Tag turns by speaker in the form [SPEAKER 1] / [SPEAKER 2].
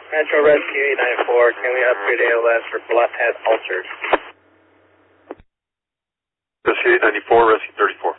[SPEAKER 1] Metro Rescue 894, can we upgrade ALS for left head altered?
[SPEAKER 2] Rescue 894, Rescue 34.